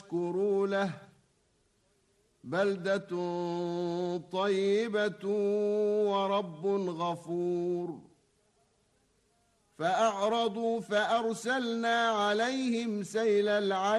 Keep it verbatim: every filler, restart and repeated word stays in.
فاشكروا له بلدة طيبة ورب غفور. فأعرضوا فأرسلنا عليهم سيل العرم